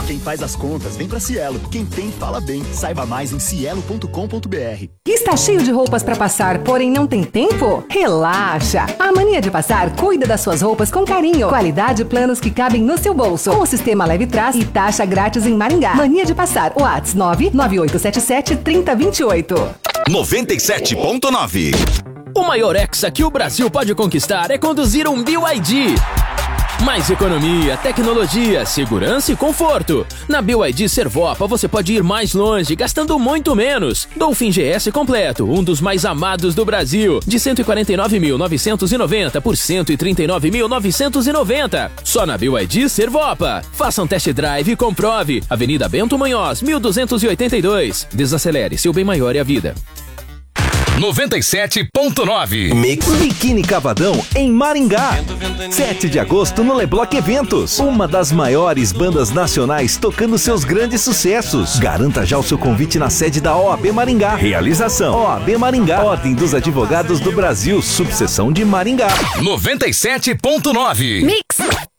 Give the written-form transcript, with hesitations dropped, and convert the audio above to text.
Quem faz as contas, vem pra Cielo. Quem tem, fala bem. Saiba mais em cielo.com.br. Está cheio de roupas para passar, porém não tem tempo? Relaxa! A Mania de Passar cuida das suas roupas com carinho. Qualidade e planos que cabem no seu bolso. Com o sistema Leve Trás e taxa grátis em Maringá. Mania de Passar. WhatsApp 99877-3028. 97.9. O maior Hexa que o Brasil pode conquistar é conduzir um BYD. Mais economia, tecnologia, segurança e conforto. Na BYD Servopa você pode ir mais longe, gastando muito menos. Dolphin GS completo, um dos mais amados do Brasil. De 149.990 por 139.990. Só na BYD Servopa. Faça um test drive e comprove. Avenida Bento Munhoz, 1282. Desacelere, seu bem maior é a vida. 97.9. Biquíni Cavadão em Maringá. 7 de agosto no Lebloc Eventos. Uma das maiores bandas nacionais tocando seus grandes sucessos. Garanta já o seu convite na sede da OAB Maringá. Realização: OAB Maringá, Ordem dos Advogados do Brasil, subseção de Maringá. 97.9. Mix.